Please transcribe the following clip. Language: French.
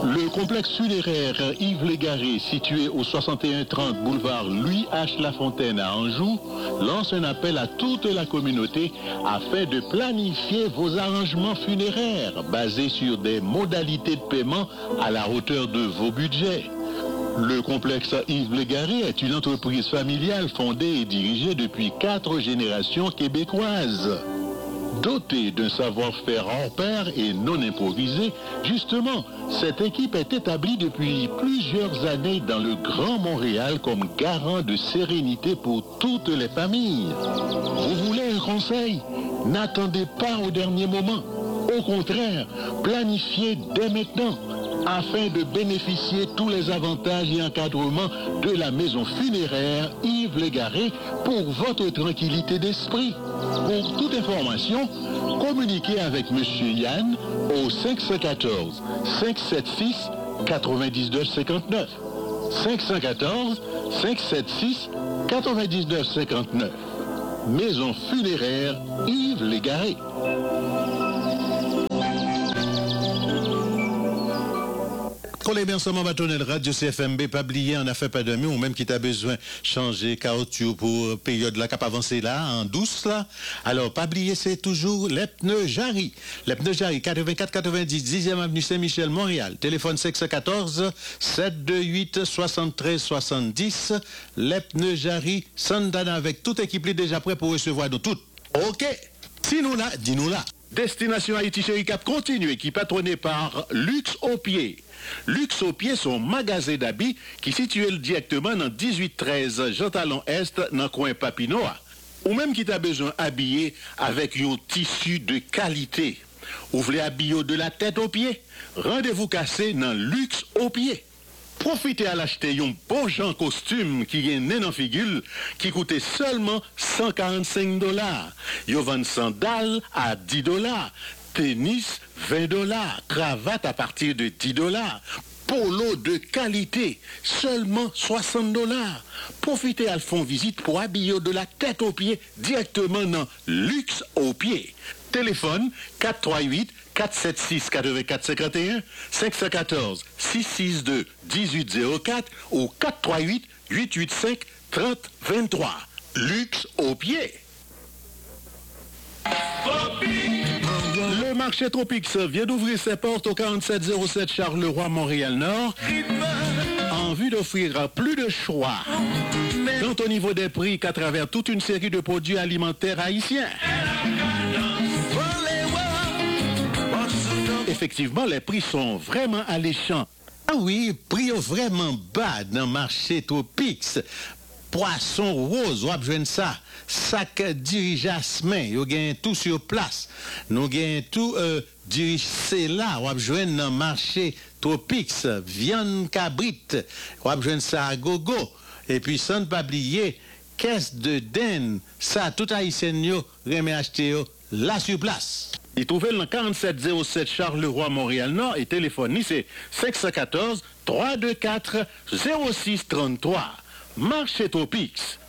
Le complexe funéraire Yves Légaré, situé au 6130 boulevard Louis H. Lafontaine à Anjou, lance un appel à toute la communauté afin de planifier vos arrangements funéraires basés sur des modalités de paiement à la hauteur de vos budgets. Le complexe Yves Légaré est une entreprise familiale fondée et dirigée depuis 4 générations québécoises. Dotée d'un savoir-faire hors pair et non improvisé, justement, cette équipe est établie depuis plusieurs années dans le Grand Montréal comme garant de sérénité pour toutes les familles. Vous voulez un conseil? N'attendez pas au dernier moment. Au contraire, planifiez dès maintenant afin de bénéficier tous les avantages et encadrements de la maison funéraire Yves Légaré pour votre tranquillité d'esprit. Pour toute information, communiquez avec M. Yann au 514 576 9959. 514 576 9959. Maison funéraire Yves Légaré. Les bercements bâtonnels Radio CFMB pas oublié en affaire pas de mieux ou même qui t'a besoin changer caoutchouc pour période là cap avancé là en douce là. Alors pas oublier c'est toujours les pneus Jarry. Les pneus Jarry 84 90 10e avenue Saint-Michel Montréal. Téléphone 614 728 73 70. Les pneus Jarry Sandana avec toute équipe déjà prêt pour recevoir nous toutes. OK. Si nous là, dis-nous là. Destination Haïti Chéri Cap continue qui patronné par Luxe au pied. Luxe au pied, son magasin d'habits qui situé directement dans 1813 Jean Talon Est dans le coin Papineau. Ou même qui t'a besoin habillé avec un tissu de qualité. Ou voulez habiller de la tête aux pieds. Rendez-vous cassé dans Luxe au pied. Profitez à l'acheter un bon genre costume qui est né en figure qui coûtait seulement $145. Yo vend sandales à $10, tennis $20, cravate à partir de $10, polo de qualité seulement $60. Profitez à le fond visite pour habiller de la tête aux pieds directement dans Luxe aux pieds. Téléphone 438 476 8451 514 662 1804 ou 438 885 3023. Luxe au pied. Le marché Tropix vient d'ouvrir ses portes au 4707 Charleroi, Montréal-Nord en vue d'offrir plus de choix tant au niveau des prix qu'à travers toute une série de produits alimentaires haïtiens. Effectivement, les prix sont vraiment alléchants. Ah oui, prix vraiment bas dans le marché Tropix. Poisson rose, on a ça. Sac dirigeasmin, on gagne tout sur place. Nous gagnons tout dirige là, on a dans le marché Tropix. Viande cabrite, on a ça à gogo. Et puis sans ne pas oublier, caisse de dinde, ça tout haïtien yo remet acheter là sur place. Il trouve le 4707 Charleroi, Montréal-Nord et téléphone c'est 514 324 0633. Marché Tropix.